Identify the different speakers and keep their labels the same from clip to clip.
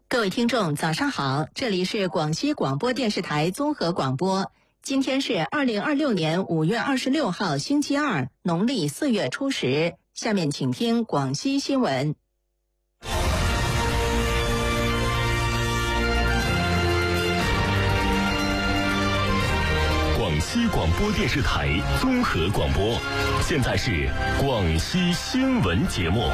Speaker 1: 各位听众，早上好，这里是广西广播电视台综合广播。今天是2026年5月26号，星期二，农历4月初10。下面请听广西新闻。
Speaker 2: 广西广播电视台综合广播，现在是广西新闻节目。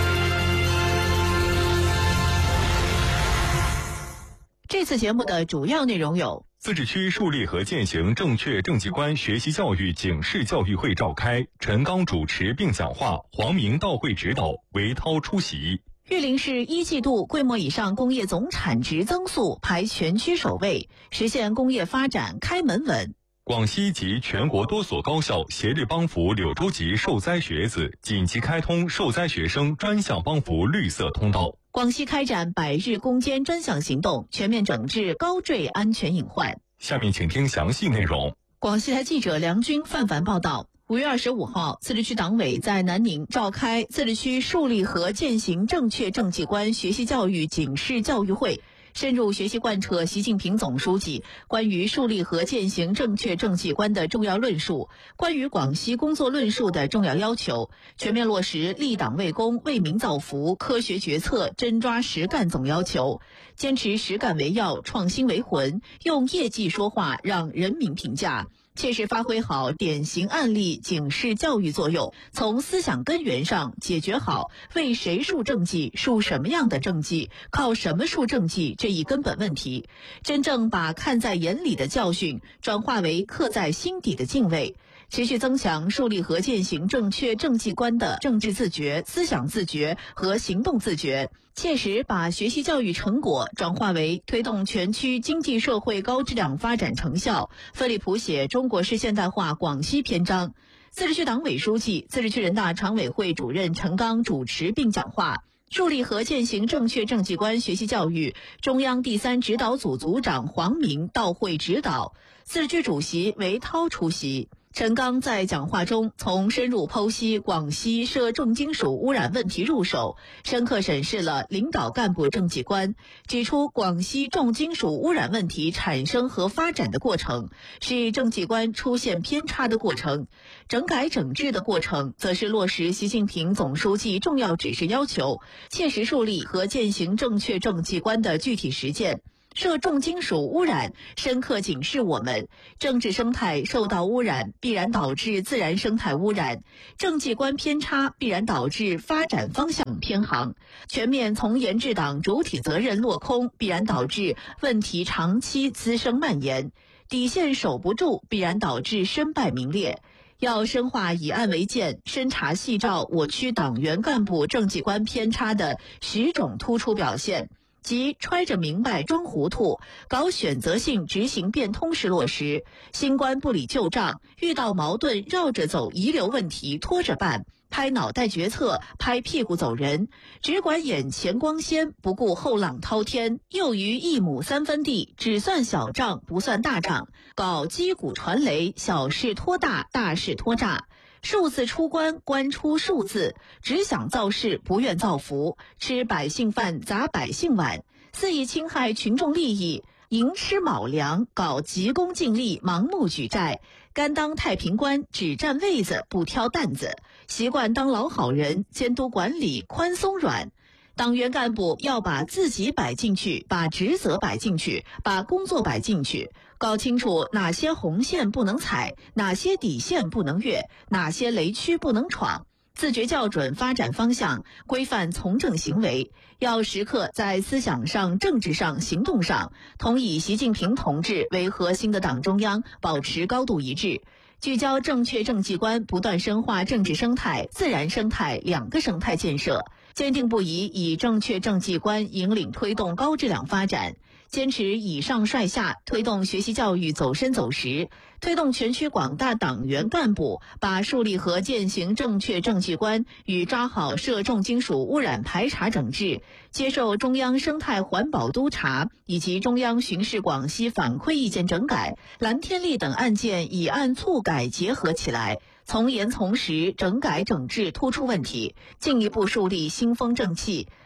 Speaker 3: 这次节目的主要内容有：
Speaker 2: 自治区树立和践行正确政绩观学习教育警示教育会召开，陈刚主持并讲话，黄明到会指导，韦涛出席。
Speaker 3: 玉林市一季度规模以上工业总产值增速排全区首位，实现工业发展开门稳。
Speaker 2: 广西及全国多所高校协力帮扶柳州籍受灾学子，紧急开通受灾学生专项帮扶绿色通道。
Speaker 3: 广西开展100日攻坚专项行动，全面整治高坠安全隐患。
Speaker 2: 下面请听详细内容。
Speaker 3: 广西台记者梁军、范凡报道。5月25号，自治区党委在南宁召开自治区树立和践行正确政绩观学习教育警示教育会，深入学习贯彻习近平总书记关于树立和践行正确政绩观的重要论述，关于广西工作论述的重要要求，全面落实立党为公、为民造福、科学决策、真抓实干总要求，坚持实干为要、创新为魂，用业绩说话，让人民评价，切实发挥好典型案例警示教育作用，从思想根源上解决好为谁树政绩、树什么样的政绩、靠什么树政绩这一根本问题，真正把看在眼里的教训转化为刻在心底的敬畏，持续增强树立和践行正确政绩观的政治自觉、思想自觉和行动自觉，切实把学习教育成果转化为推动全区经济社会高质量发展成效，奋力谱写中国式现代化广西篇章。自治区党委书记、自治区人大常委会主任陈刚主持并讲话。树立和践行正确政绩观学习教育中央第3指导组组长黄明到会指导，自治区主席韦涛出席。陈刚在讲话中从深入剖析广西涉重金属污染问题入手，深刻审视了领导干部政绩观，指出广西重金属污染问题产生和发展的过程是政绩观出现偏差的过程，整改整治的过程则是落实习近平总书记重要指示要求，切实树立和践行正确政绩观的具体实践。涉重金属污染深刻警示我们，政治生态受到污染必然导致自然生态污染，政绩观偏差必然导致发展方向偏航，全面从严治党主体责任落空必然导致问题长期滋生蔓延，底线守不住必然导致身败名裂。要深化以案为鉴，深查细照我区党员干部政绩观偏差的10种突出表现，即揣着明白装糊涂，搞选择性执行变通式落实，新官不理旧账，遇到矛盾绕着走遗留问题拖着办，拍脑袋决策，拍屁股走人，只管眼前光鲜，不顾后浪滔天，又于1亩3分地，只算小账不算大账，搞击鼓传雷，小事拖大，大事拖炸。数字出官，官出数字，只想造势不愿造福，吃百姓饭砸百姓碗，肆意侵害群众利益，寅吃卯粮，搞急功近利，盲目举债，甘当太平官，只占位子不挑担子，习惯当老好人，监督管理宽松软。党员干部要把自己摆进去，把职责摆进去，把工作摆进去，搞清楚哪些红线不能踩，哪些底线不能越，哪些雷区不能闯，自觉校准发展方向，规范从政行为，要时刻在思想上、政治上、行动上同以习近平同志为核心的党中央保持高度一致，聚焦正确政绩观，不断深化政治生态、自然生态2个生态建设，坚定不移以正确政绩观引领推动高质量发展，坚持以上率下，推动学习教育走深走实，推动全区广大党员干部把树立和践行正确政绩观与抓好涉重金属污染排查整治，接受中央生态环保督查以及中央巡视广西反馈意见整改、蓝天利等案件以案促改结合起来，从严从实整改整治突出问题，进一步树立新风正气，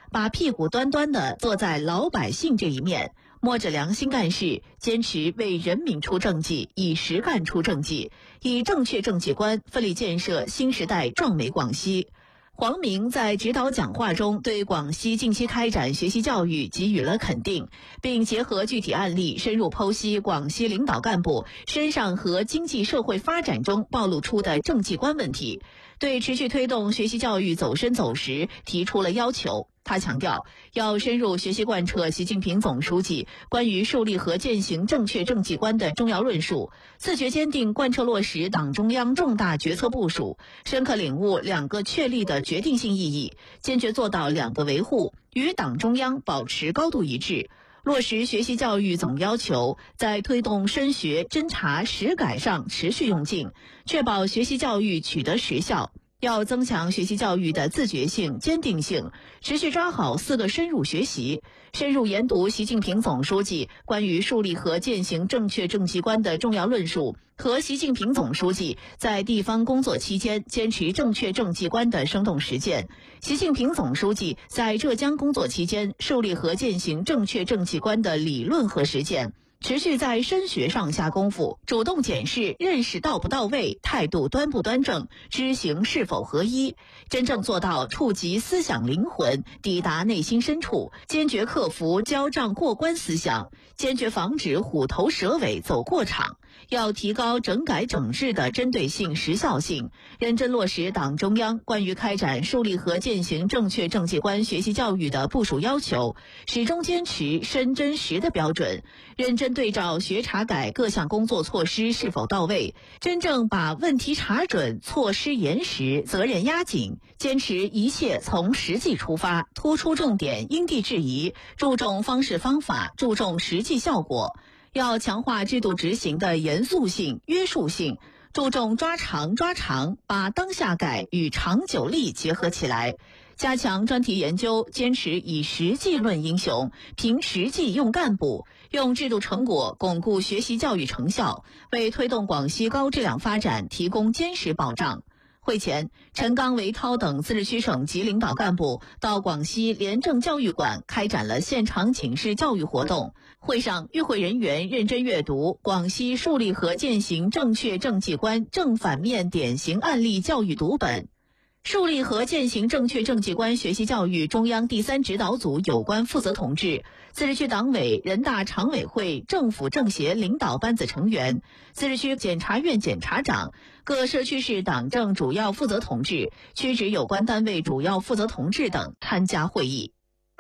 Speaker 3: 把屁股端端地坐在老百姓这一面，摸着良心干事，坚持为人民出政绩，以实干出政绩，以正确政绩观奋力建设新时代壮美广西。黄明在指导讲话中对广西近期开展学习教育给予了肯定，并结合具体案例深入剖析广西领导干部身上和经济社会发展中暴露出的政绩观问题，对持续推动学习教育走深走实提出了要求。他强调，要深入学习贯彻习近平总书记关于树立和践行正确政绩观的重要论述，自觉坚定贯彻落实党中央重大决策部署，深刻领悟两个确立的决定性意义，坚决做到两个维护，与党中央保持高度一致，落实学习教育总要求，在推动深学、侦查、实改上持续用劲，确保学习教育取得实效。要增强学习教育的自觉性、坚定性，持续抓好4个深入学习，深入研读习近平总书记关于树立和践行正确政绩观的重要论述和习近平总书记在地方工作期间坚持正确政绩观的生动实践，习近平总书记在浙江工作期间树立和践行正确政绩观的理论和实践，持续在深学上下功夫，主动检视认识到不到位，态度端不端正，知行是否合一，真正做到触及思想灵魂，抵达内心深处，坚决克服交账过关思想，坚决防止虎头蛇尾走过场。要提高整改整治的针对性、时效性，认真落实党中央关于开展树立和践行正确政绩观学习教育的部署要求，始终坚持深真实的标准，认真对照学查改各项工作措施是否到位，真正把问题查准，措施严实，责任压紧，坚持一切从实际出发，突出重点，因地制宜，注重方式方法，注重实际效果。要强化制度执行的严肃性、约束性，注重抓长，把当下改与长久力结合起来，加强专题研究，坚持以实际论英雄，凭实际用干部，用制度成果巩固学习教育成效，为推动广西高质量发展提供坚实保障。会前，陈刚、韦涛等自治区省级领导干部到广西廉政教育馆开展了现场警示教育活动。会上，与会人员认真阅读《广西树立和践行正确政绩观正反面典型案例教育读本》。树立和践行正确政绩观学习教育中央第3指导组有关负责同志、自治区党委、人大常委会、政府政协领导班子成员、自治区检察院检察长、各社区市党政主要负责同志、区直有关单位主要负责同志等参加会议。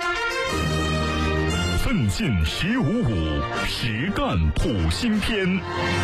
Speaker 4: 奋进1055，实干谱新篇。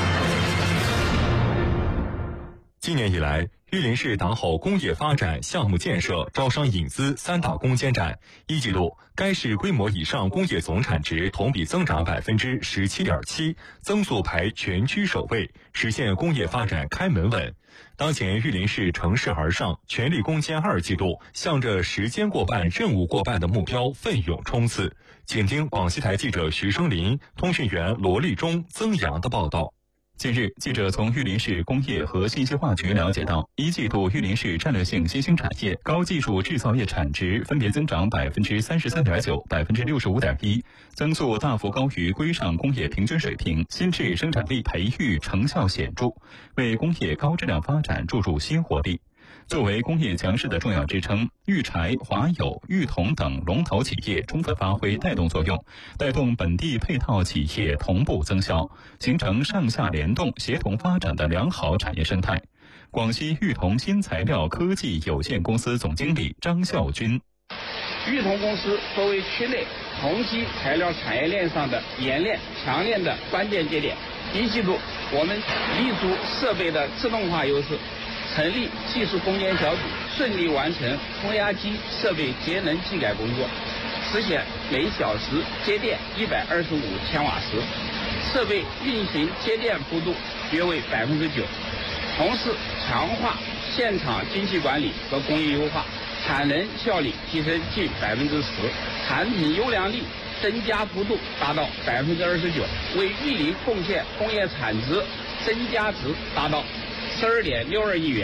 Speaker 2: 今年以来，玉林市党好工业发展、项目建设、招商引资3大攻坚战。1季度，该市规模以上工业总产值同比增长17.7%，增速排全区首位，实现工业发展开门稳。当前玉林市乘势而上，全力攻坚2季度，向着时间过半、任务过半的目标奋勇冲刺。请听广西台记者徐生林、通讯员罗立忠、曾阳的报道。
Speaker 4: 近日，记者从玉林市工业和信息化局了解到，1季度玉林市战略性新兴产业、高技术制造业产值分别增长33.9%、65.1%，增速大幅高于规上工业平均水平，新质生产力培育成效显著，为工业高质量发展注入新活力。作为工业强势的重要支撑，玉柴、华友、玉铜等龙头企业充分发挥带动作用，带动本地配套企业同步增效，形成上下联动、协同发展的良好产业生态。广西玉铜新材料科技有限公司总经理张孝军：
Speaker 5: 玉铜公司作为区内铜锡材料产业链上的冶炼、强炼的关键节点，1季度我们立足设备的自动化优势，成立技术攻坚小组，顺利完成烘压机设备节能技改工作，实现每小时节电125千瓦时，设备运行节电幅度约为9%。同时，强化现场精细管理和工艺优化，产能效率提升近10%，产品优良率增加幅度达到29%，为玉林贡献工业产值增加值达到12.62亿元。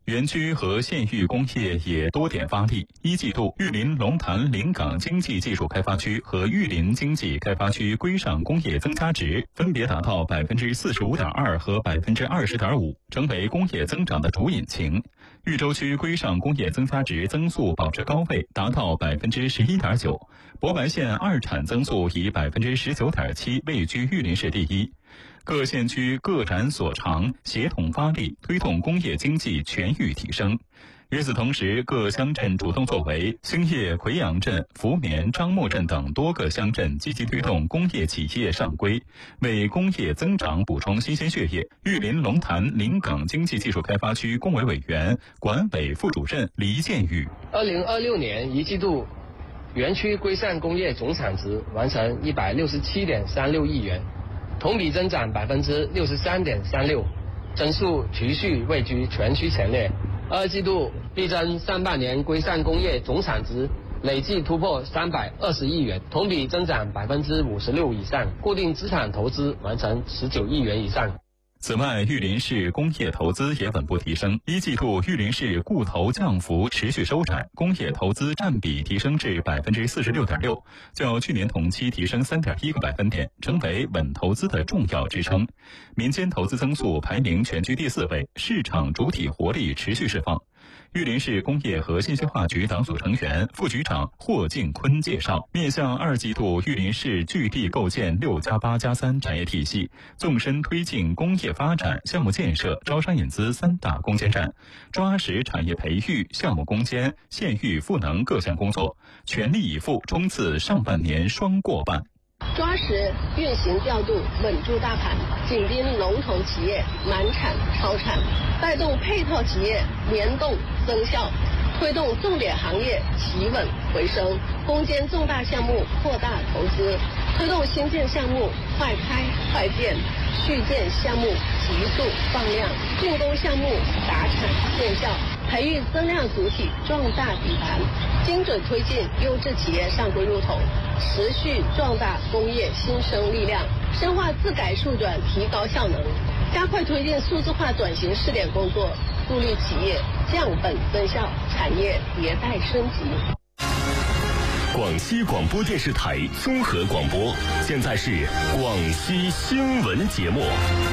Speaker 4: 园区和县域工业也多点发力。一季度，玉林龙潭临港经济技术开发区和玉林经济开发区规上工业增加值分别达到 45.2% 和 20.5%， 成为工业增长的主引擎。豫州区规上工业增加值增速保持高位，达到 11.9%。博白县二产增速以 19.7% 位居玉林市第一。各县区各展所长，协同发力，推动工业经济全域提升。与此同时，各乡镇主动作为，兴业葵阳镇、福绵、樟木镇等多个乡镇积极推动工业企业上规，为工业增长补充新鲜血液。玉林龙潭临港经济技术开发区工委委员、管委副主任黎建宇
Speaker 6: ：2026年一季度，园区规上工业总产值完成167.36亿元。同比增长 63.36%， 增速持续位居全区前列。二季度力争上半年规上工业总产值累计突破320亿元，同比增长 56% 以上，固定资产投资完成19亿元以上。
Speaker 4: 此外，玉林市工业投资也稳步提升。一季度，玉林市固投降幅持续收窄，工业投资占比提升至 46.6%， 较去年同期提升 3.1个百分点，成为稳投资的重要支撑。民间投资增速排名全区第4位，市场主体活力持续释放。玉林市工业和信息化局党组成员、副局长霍敬坤介绍，面向二季度，玉林市据地构建6+8+3产业体系，纵深推进工业发展、项目建设、招商引资3大攻坚战，抓实产业培育、项目攻坚、县域赋能各项工作，全力以赴冲刺上半年双过半。
Speaker 7: 抓实运行调度，稳住大盘，紧盯龙头企业满产超产，带动配套企业联动增效，推动重点行业企稳回升，攻坚重大项目扩大投资，推动新建项目快开快建，续建项目急速放量，竣工项目达产见效，培育增量主体壮大底盘，精准推进优质企业上规入统，持续壮大工业新生力量，深化自改数转，提高效能，加快推进数字化转型试点工作，助力企业降本增效，产业迭代升级。
Speaker 8: 广西广播电视台综合广播，现在是广西新闻节目。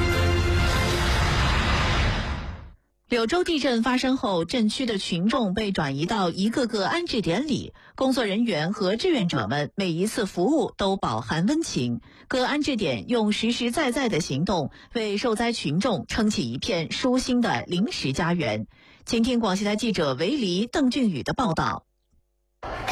Speaker 3: 柳州地震发生后，震区的群众被转移到一个个安置点里，工作人员和志愿者们每一次服务都饱含温情。各安置点用实实在在的行动，为受灾群众撑起一片舒心的临时家园。请听广西台记者韦黎、邓俊宇的报道。